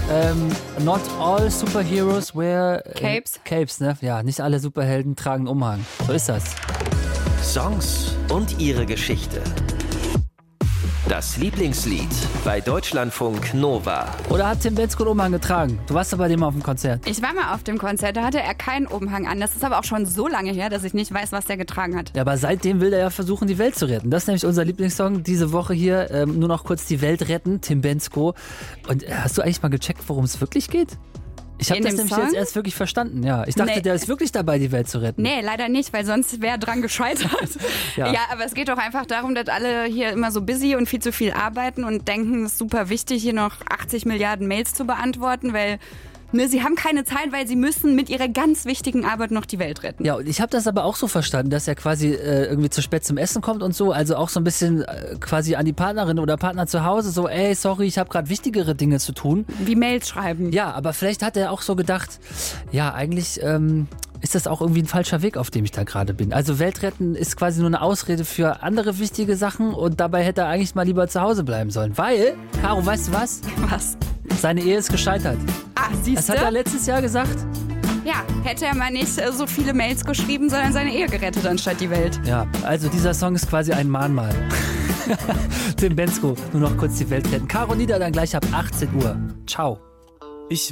Not all superheroes wear Capes. Capes, ne? Ja, nicht alle Superhelden tragen Umhang. So ist das. Songs und ihre Geschichte. Das Lieblingslied bei Deutschlandfunk Nova. Oder hat Tim Bendzko einen Umhang getragen? Du warst doch bei dem auf dem Konzert. Ich war mal auf dem Konzert, da hatte er keinen Umhang an. Das ist aber auch schon so lange her, dass ich nicht weiß, was der getragen hat. Ja, aber seitdem will er ja versuchen, die Welt zu retten. Das ist nämlich unser Lieblingssong diese Woche hier. Nur noch kurz die Welt retten, Tim Bendzko. Und hast du eigentlich mal gecheckt, worum es wirklich geht? Ich habe das nämlich jetzt erst wirklich verstanden, ja. Ich dachte, der ist wirklich dabei, die Welt zu retten. Nee, leider nicht, weil sonst wäre dran gescheitert. Ja, aber es geht doch einfach darum, dass alle hier immer so busy und viel zu viel arbeiten und denken, es ist super wichtig, hier noch 80 Milliarden Mails zu beantworten, weil sie haben keine Zeit, weil sie müssen mit ihrer ganz wichtigen Arbeit noch die Welt retten. Ja, und ich habe das aber auch so verstanden, dass er quasi irgendwie zu spät zum Essen kommt und so, also auch so ein bisschen quasi an die Partnerin oder Partner zu Hause, so, ey, sorry, ich habe gerade wichtigere Dinge zu tun. Wie Mails schreiben. Ja, aber vielleicht hat er auch so gedacht, ja, eigentlich ist das auch irgendwie ein falscher Weg, auf dem ich da gerade bin. Also Weltretten ist quasi nur eine Ausrede für andere wichtige Sachen und dabei hätte er eigentlich mal lieber zu Hause bleiben sollen. Weil, Caro, weißt du was? Was? Seine Ehe ist gescheitert. Ah, siehst Das du? hat er letztes Jahr gesagt. Ja, hätte er mal nicht so viele Mails geschrieben, sondern seine Ehe gerettet anstatt die Welt. Ja, also dieser Song ist quasi ein Mahnmal. Tim Bendzko, nur noch kurz die Welt retten. Caro Nieder dann gleich ab 18 Uhr. Ciao.